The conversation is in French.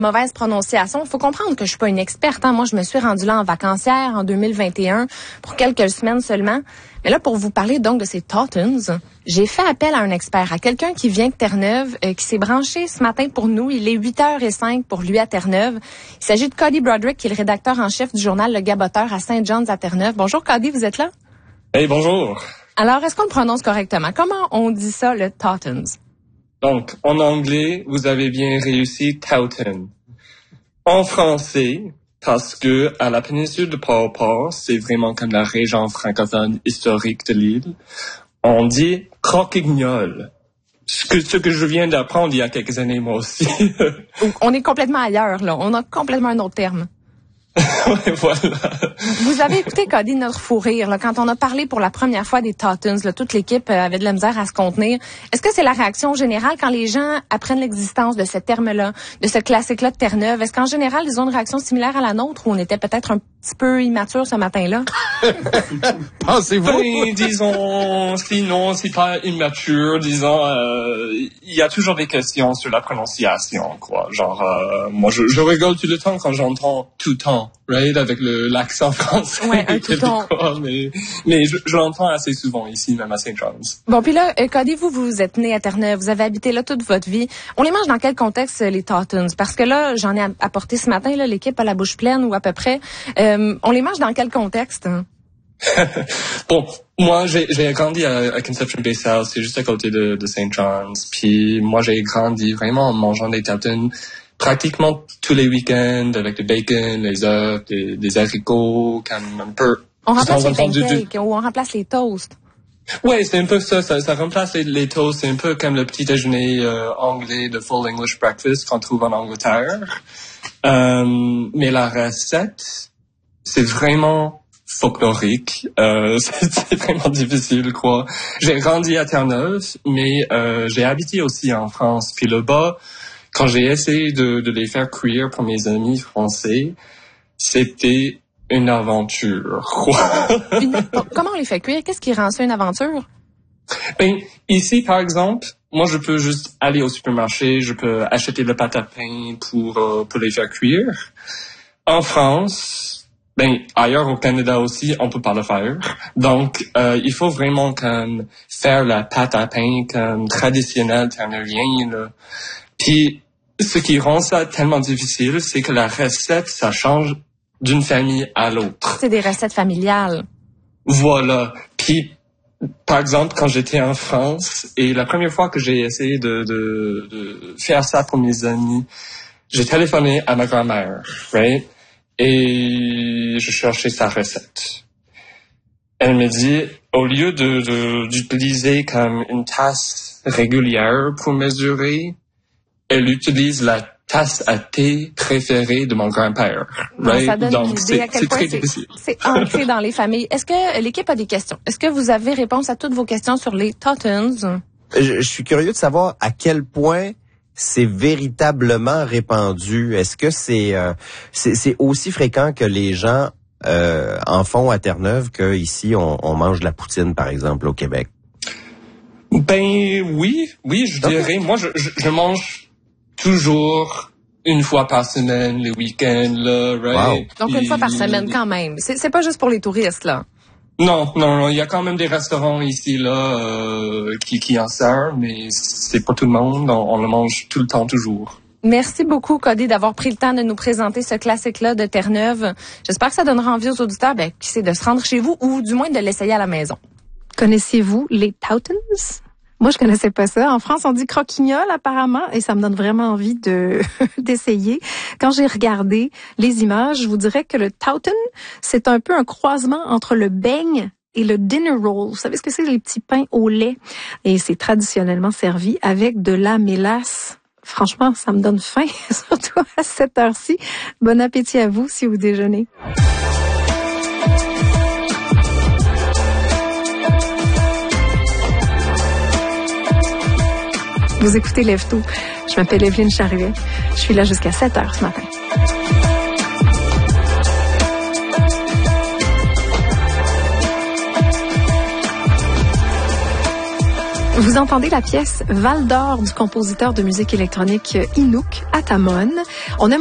mauvaise prononciation. Il faut comprendre que je suis pas une experte. Moi, je me suis rendue là en vacancière en 2021 pour quelques semaines seulement. Mais là, pour vous parler donc de ces Taughtons, j'ai fait appel à un expert, à quelqu'un qui vient de Terre-Neuve, qui s'est branché ce matin pour nous. Il est 8h05 pour lui à Terre-Neuve. Il s'agit de Cody Broderick, qui est le rédacteur en chef du journal Le Gaboteur à Saint John's à Terre-Neuve. Bonjour Cody, vous êtes là? Hey, bonjour. Alors, est-ce qu'on le prononce correctement? Comment on dit ça, le Taughtons? Donc, en anglais, vous avez bien réussi Taunton. En français, parce que à la péninsule de Port-au-Port, c'est vraiment comme la région francophone historique de l'île, on dit croquignol. Ce que je viens d'apprendre il y a quelques années, moi aussi. On est complètement ailleurs, là. On a complètement un autre terme. Ouais, voilà. Vous avez écouté, Cody, notre fou rire, là, quand on a parlé pour la première fois des Taughtons, là, toute l'équipe avait de la misère à se contenir. Est-ce que c'est la réaction générale quand les gens apprennent l'existence de ce terme-là, de ce classique-là de Terre-Neuve? Est-ce qu'en général, ils ont une réaction similaire à la nôtre ou on était peut-être un petit peu immature ce matin-là? Pensez-vous? Ben, disons, sinon, c'est pas immature, disons, il y a toujours des questions sur la prononciation, quoi. Genre, moi, je rigole tout le temps quand j'entends tout temps, right, avec l'accent français. Ouais, un tout temps. Mais je l'entends assez souvent ici, même à St. John's. Bon, puis là, Cody, vous êtes né à Terre-Neuve, vous avez habité là toute votre vie. On les mange dans quel contexte, les Taughtons? Parce que là, j'en ai apporté ce matin, là, l'équipe a la bouche pleine ou à peu près. On les mange dans quel contexte? Bon, moi, j'ai grandi à Conception Bay South, c'est juste à côté de St. John's. Puis moi, j'ai grandi vraiment en mangeant des Taughtons pratiquement tous les week-ends avec du bacon, les œufs, des haricots, comme un peu. On remplace les pancakes ou on remplace les toasts. Ouais, c'est un peu ça. Ça remplace les toasts. C'est un peu comme le petit déjeuner anglais, de full English breakfast qu'on trouve en Angleterre. Mais la recette, c'est vraiment folklorique. C'est vraiment difficile, quoi. J'ai grandi à Terre-Neuve, mais j'ai habité aussi en France. Puis là-bas, quand j'ai essayé de les faire cuire pour mes amis français, c'était une aventure. Comment on les fait cuire? Qu'est-ce qui rend ça une aventure? Ben, ici, par exemple, moi, je peux juste aller au supermarché, je peux acheter le pâte à pain pour les faire cuire. En France, ben, ailleurs au Canada aussi, on peut pas le faire. Donc, il faut vraiment comme faire la pâte à pain comme traditionnelle terneurienne, là. Puis, ce qui rend ça tellement difficile, c'est que la recette, ça change d'une famille à l'autre. C'est des recettes familiales. Voilà. Puis, par exemple, quand j'étais en France, et la première fois que j'ai essayé de faire ça pour mes amis, j'ai téléphoné à ma grand-mère, right? Et je cherchais sa recette. Elle me dit, au lieu d'utiliser comme une tasse régulière pour mesurer, elle utilise la tasse à thé préférée de mon grand-père. Right? Ça donne Donc, une idée à quel point c'est ancré dans les familles. Est-ce que l'équipe a des questions? Est-ce que vous avez réponse à toutes vos questions sur les Taughtons? Je suis curieux de savoir à quel point c'est véritablement répandu. Est-ce que c'est aussi fréquent que les gens en font à Terre-Neuve qu'ici on mange de la poutine, par exemple, au Québec? Ben oui, je dirais. Moi, je mange toujours une fois par semaine, les week-ends, là, right? Wow. Donc, une fois par semaine, quand même. C'est pas juste pour les touristes, là. Non. Il y a quand même des restaurants ici, là, qui en servent, mais c'est pas tout le monde. On le mange tout le temps, toujours. Merci beaucoup, Cody, d'avoir pris le temps de nous présenter ce classique-là de Terre-Neuve. J'espère que ça donnera envie aux auditeurs, qui sait, de se rendre chez vous ou du moins de l'essayer à la maison. Connaissez-vous les Taughtons? Moi, je connaissais pas ça. En France, on dit croquignol apparemment, et ça me donne vraiment envie d'essayer. Quand j'ai regardé les images, je vous dirais que le Taunton, c'est un peu un croisement entre le beigne et le dinner roll. Vous savez ce que c'est, les petits pains au lait? Et c'est traditionnellement servi avec de la mélasse. Franchement, ça me donne faim, surtout à cette heure-ci. Bon appétit à vous si vous déjeunez. Vous écoutez Lève-Tôt. Je m'appelle Evelyne Charrier. Je suis là jusqu'à 7h ce matin. Vous entendez la pièce Val d'Or du compositeur de musique électronique Inouk Atamon. On aime